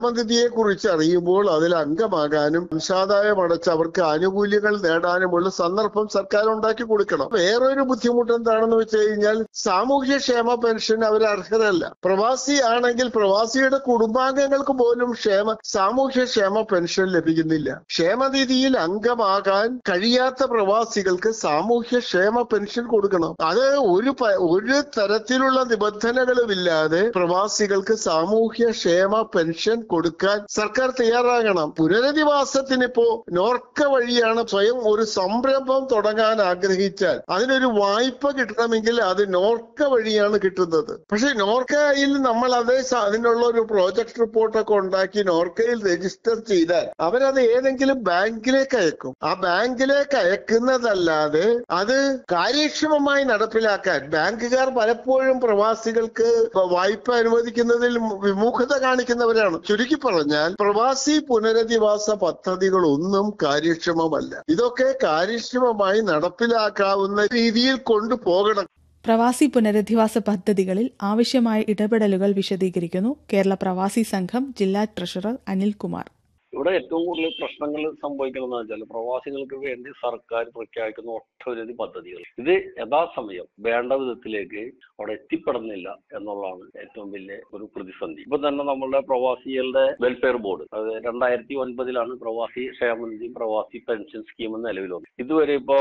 പദ്ധതിയെ കുറിച്ച് അറിയുമ്പോൾ അതിൽ അംഗമാകാനും വംശാദായം അടച്ച് അവർക്ക് ആനുകൂല്യങ്ങൾ നേടാനുമുള്ള സന്ദർഭം സർക്കാർ ഉണ്ടാക്കി കൊടുക്കണം. വേറൊരു ബുദ്ധിമുട്ട് എന്താണെന്ന് വെച്ച് കഴിഞ്ഞാൽ സാമൂഹ്യക്ഷേമ പെൻഷൻ അവർ അർഹരല്ല. പ്രവാസി ആണെങ്കിൽ പ്രവാസിയുടെ കുടുംബാംഗങ്ങൾക്ക് പോലും സാമൂഹ്യക്ഷേമ പെൻഷൻ ലഭിക്കുന്നില്ല. ക്ഷേമനിധിയിൽ അംഗമാകാൻ കഴിയാത്ത പ്രവാസികൾക്ക് സാമൂഹ്യക്ഷേമ പെൻഷൻ കൊടുക്കണം. അത് ഒരു തരത്തിലുള്ള നിബന്ധനകളുമില്ലാതെ പ്രവാസികൾക്ക് സാമൂഹ്യക്ഷേമ പെൻഷൻ കൊടുക്കാൻ സർക്കാർ തയ്യാറാകണം. പുനരധിവാസത്തിനിപ്പോ നോർക്ക വഴിയാണ് സ്വയം ഒരു സംരംഭം തുടങ്ങാൻ ആഗ്രഹിച്ചാൽ അതിനൊരു വായ്പ കിട്ടണമെങ്കിൽ അത് നോർക്ക വഴിയാണ് കിട്ടുന്നത്. പക്ഷെ നോർക്കയിൽ നമ്മൾ അതിനുള്ള ഒരു പ്രോജക്ട് റിപ്പോർട്ടൊക്കെ ഉണ്ടാക്കി നോർക്കയിൽ രജിസ്റ്റർ ചെയ്താൽ അവരത് ഏതെങ്കിലും ബാങ്കിലേക്ക് അയക്കും. ആ ബാങ്കിലേക്ക് അയക്കുന്നതല്ലാതെ അത് കാര്യക്ഷമമായി നടപ്പിലാക്കാൻ ബാങ്കുകാർ പലപ്പോഴും പ്രവാസികൾക്ക് വായ്പ അനുവദിക്കുന്നതിൽ വിമുഖത കാണിക്കുന്നവരാണ്. ചുരുക്കി പറഞ്ഞാൽ പ്രവാസി പുനരധിവാസ പദ്ധതികളൊന്നും കാര്യക്ഷമമല്ല. ഇതൊക്കെ കാര്യക്ഷമമായി നടപ്പിലാക്കാവുന്ന രീതിയിൽ കൊണ്ടുപോകണം. പ്രവാസി പുനരധിവാസ പദ്ധതികളിൽ ആവശ്യമായ ഇടപെടലുകൾ വിശദീകരിക്കുന്നു കേരള പ്രവാസി സംഘം ജില്ലാ ട്രഷറർ അനിൽകുമാർ. ഇവിടെ ഏറ്റവും കൂടുതൽ പ്രശ്നങ്ങൾ സംഭവിക്കുന്നതെന്ന് വെച്ചാൽ പ്രവാസികൾക്ക് വേണ്ടി സർക്കാർ പ്രഖ്യാപിക്കുന്ന ഒട്ടനവധി പദ്ധതികൾ ഇത് യഥാസമയം വേണ്ട വിധത്തിലേക്ക് അവിടെ എത്തിപ്പെടുന്നില്ല എന്നുള്ളതാണ് ഏറ്റവും വലിയ ഒരു പ്രതിസന്ധി. ഇപ്പൊ തന്നെ നമ്മളുടെ പ്രവാസികളുടെ വെൽഫെയർ ബോർഡ് അത് 2009 പ്രവാസി ക്ഷേമനിധിയും പ്രവാസി പെൻഷൻ സ്കീമും നിലവിൽ വന്നു. ഇതുവരെ ഇപ്പോ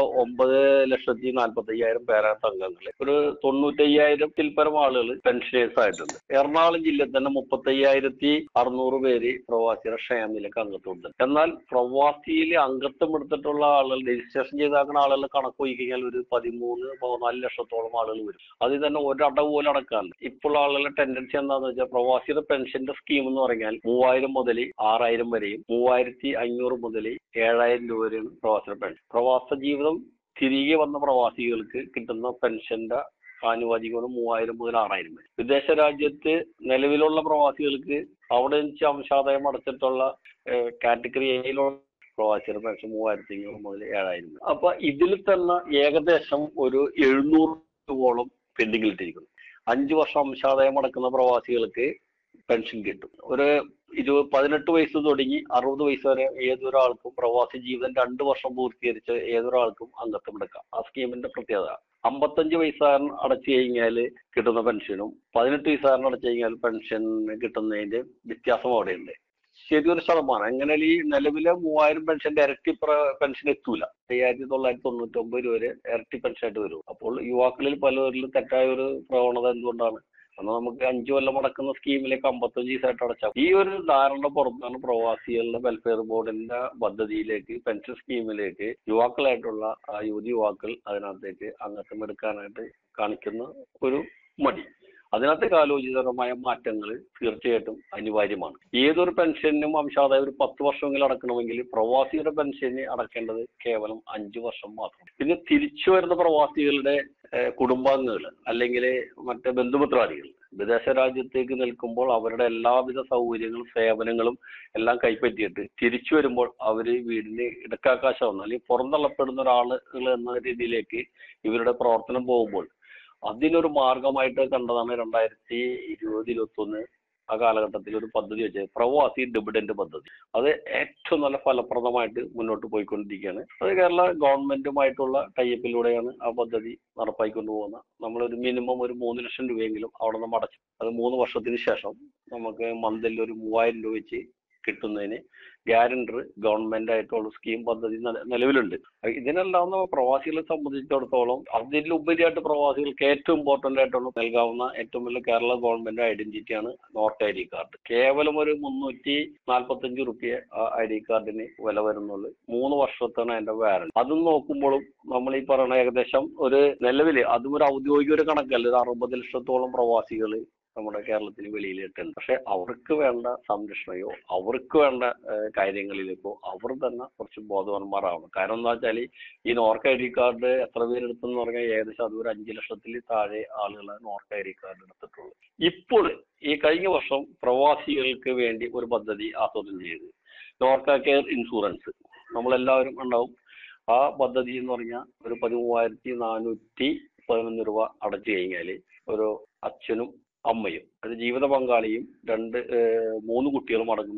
9,45,000 പേരാത്ത അംഗങ്ങൾ, ഒരു 95,000 പരം ആളുകൾ പെൻഷനേഴ്സ് ആയിട്ടുണ്ട്. എറണാകുളം ജില്ലയിൽ തന്നെ 35,600 പേര് പ്രവാസിയുടെ ക്ഷേമനിലക്ക് അംഗത്വമുണ്ട്. എന്നാൽ പ്രവാസിയിൽ അംഗത്വം എടുത്തിട്ടുള്ള ആളുകൾ രജിസ്ട്രേഷൻ ചെയ്താക്കുന്ന ആളുകൾ കണക്ക് പോയി കഴിഞ്ഞാൽ ഒരു 13-14 ലക്ഷത്തോളം ആളുകൾ വരും. അതിൽ തന്നെ ഒരടവ് പോലെ അടക്കാറില്ല. ഇപ്പോൾ ആളുകളുടെ ടെൻഡൻസി എന്താണെന്ന് വെച്ചാൽ പ്രവാസിയുടെ പെൻഷന്റെ സ്കീം എന്ന് പറഞ്ഞാൽ 3,000 മുതൽ 6,000 വരെയും 3,500 മുതൽ 7,000 രൂപ വരെയാണ് പ്രവാസിയുടെ പെൻഷൻ. പ്രവാസ ജീവിതം തിരികെ വന്ന പ്രവാസികൾക്ക് കിട്ടുന്ന പെൻഷന്റെ ആനുപാതികമാണ് 3,000 മുതൽ 6,000 വരെ. വിദേശ രാജ്യത്ത് നിലവിലുള്ള പ്രവാസികൾക്ക് അവിടെ വെച്ച് അംശാദായം അടച്ചിട്ടുള്ള കാറ്റഗറി എയിലുള്ള പ്രവാസിയുടെ പെൻഷൻ 3,500 മുതൽ 7,000 വരെ. അപ്പൊ ഇതിൽ തന്നെ ഏകദേശം ഒരു 700 രൂപയോളം പെൻഡിങ്ങിലിട്ടിരിക്കുന്നു. 5 വർഷം അംശാദായം അടക്കുന്ന പ്രവാസികൾക്ക് പെൻഷൻ കിട്ടും. ഒരു 18 വയസ്സ് തുടങ്ങി 60 വയസ്സ് വരെ ഏതൊരാൾക്കും പ്രവാസി ജീവിതം 2 വർഷം പൂർത്തീകരിച്ച് ഏതൊരാൾക്കും അംഗത്വം എടുക്കാം. ആ സ്കീമിന്റെ പ്രത്യേകത 55 വയസ്സുകാരൻ അടച്ചു കഴിഞ്ഞാൽ കിട്ടുന്ന പെൻഷനും 18 വയസ്സുകാരൻ അടച്ചു കഴിഞ്ഞാൽ പെൻഷൻ കിട്ടുന്നതിന്റെ വ്യത്യാസം അവിടെയുണ്ട്. ശരിയൊരു ശതമാനം. അങ്ങനെ ഈ നിലവിലെ 3,000 പെൻഷന്റെ ഇരട്ടി പെൻഷൻ എത്തൂല. 5,999 രൂപ വരെ ഇരട്ടി പെൻഷനായിട്ട് വരും. അപ്പോൾ യുവാക്കളിൽ പലരിലും തെറ്റായ ഒരു പ്രവണത എന്തുകൊണ്ടാണ്? എന്നാൽ നമുക്ക് 5 കൊല്ലം അടക്കുന്ന സ്കീമിലേക്ക് 55 വയസ്സായിട്ട് അടച്ചാൽ ഈ ഒരു ധാരണ പുറത്താണ് പ്രവാസികളുടെ വെൽഫെയർ ബോർഡിന്റെ പദ്ധതിയിലേക്ക് പെൻഷൻ സ്കീമിലേക്ക് യുവാക്കളായിട്ടുള്ള യുവാക്കൾ അതിനകത്തേക്ക് അംഗത്വം എടുക്കാനായിട്ട് കാണിക്കുന്ന ഒരു മടി. അതിനകത്ത് കാലോചിതമായ മാറ്റങ്ങൾ തീർച്ചയായിട്ടും അനിവാര്യമാണ്. ഏതൊരു പെൻഷനും അംശാദായം ഒരു 10 വർഷമെങ്കിലും അടക്കണമെങ്കിൽ പ്രവാസിയുടെ പെൻഷന് അടക്കേണ്ടത് കേവലം 5 വർഷം മാത്രം. പിന്നെ തിരിച്ചു വരുന്ന പ്രവാസികളുടെ കുടുംബാംഗങ്ങൾ അല്ലെങ്കിൽ മറ്റേ ബന്ധുമിത്രാദികൾ വിദേശ രാജ്യത്തേക്ക് നിൽക്കുമ്പോൾ അവരുടെ എല്ലാവിധ സൗകര്യങ്ങളും സേവനങ്ങളും എല്ലാം കൈപ്പറ്റിയിട്ട് തിരിച്ചു വരുമ്പോൾ അവര് വീടിന് ഇടക്കാക്കാശമാവുന്നു അല്ലെങ്കിൽ പുറന്തള്ളപ്പെടുന്ന ഒരാളുകൾ എന്ന രീതിയിലേക്ക് ഇവരുടെ പ്രവർത്തനം പോകുമ്പോൾ അതിനൊരു മാർഗമായിട്ട് കണ്ടതാണ് 2020-21 ആ കാലഘട്ടത്തിൽ ഒരു പദ്ധതി വെച്ചത് പ്രവാസി ഡിവിഡന്റ് പദ്ധതി. അത് ഏറ്റവും നല്ല ഫലപ്രദമായിട്ട് മുന്നോട്ട് പോയിക്കൊണ്ടിരിക്കുകയാണ്. അത് കേരള ഗവൺമെന്റുമായിട്ടുള്ള ടൈപ്പിലൂടെയാണ് ആ പദ്ധതി നടപ്പായിക്കൊണ്ടു പോകുന്നത്. നമ്മളൊരു മിനിമം ഒരു 3 ലക്ഷം രൂപയെങ്കിലും അവിടെ നിന്ന് അടച്ചു അത് 3 വർഷത്തിന് ശേഷം നമുക്ക് മന്തിൽ ഒരു 3,000 രൂപ വെച്ച് കിട്ടുന്നതിന് ഗ്യാരണ്ടർ ഗവൺമെന്റ് ആയിട്ടുള്ള സ്കീം പദ്ധതി നിലവിലുണ്ട്. ഇതിനെല്ലാം പ്രവാസികളെ സംബന്ധിച്ചിടത്തോളം അതിലുപരിയായിട്ട് പ്രവാസികൾക്ക് ഏറ്റവും ഇമ്പോർട്ടന്റ് ആയിട്ടുള്ള നൽകാവുന്ന ഏറ്റവും വലിയ Kerala government ഐഡന്റിറ്റിയാണ് Norka I D card. കേവലം ഒരു 345 റുപ്യ ഐ ഡി കാർഡിന് വില വരുന്നുള്ളൂ. 3 വർഷത്താണ് അതിന്റെ വാറന്റി. അതും നോക്കുമ്പോഴും നമ്മൾ ഈ പറയുന്ന ഏകദേശം ഒരു നിലവില് അതും ഒരു ഔദ്യോഗിക ഒരു കണക്കല്ല, ഒരു 60 ലക്ഷത്തോളം പ്രവാസികൾ നമ്മുടെ കേരളത്തിന് വെളിയിലിട്ടുണ്ട്. പക്ഷെ അവർക്ക് വേണ്ട സംരക്ഷണയോ അവർക്ക് വേണ്ട കാര്യങ്ങളിലേക്കോ അവർ തന്നെ കുറച്ച് ബോധവാന്മാരാവണം. കാരണം എന്താ വെച്ചാൽ ഈ നോർക്ക ഐ ഡി കാർഡ് എത്ര പേരെടുത്തെന്ന് പറഞ്ഞാൽ ഏകദേശം അത് ഒരു 5 ലക്ഷത്തിൽ താഴെ ആളുകളാണ് നോർക്ക ഐ ഡി കാർഡ് എടുത്തിട്ടുള്ളത്. ഇപ്പോൾ ഈ കഴിഞ്ഞ വർഷം പ്രവാസികൾക്ക് വേണ്ടി ഒരു പദ്ധതി ആസൂത്രണം ചെയ്ത് നോർക്ക കെയർ ഇൻഷുറൻസ് നമ്മളെല്ലാവരും ഉണ്ടാവും. ആ പദ്ധതി എന്ന് പറഞ്ഞാൽ ഒരു 13,411 രൂപ അടച്ചു കഴിഞ്ഞാൽ ഒരു അച്ഛനും അമ്മയും, അത് ജീവിത പങ്കാളിയും മൂന്ന് കുട്ടികളും അടങ്ങുന്ന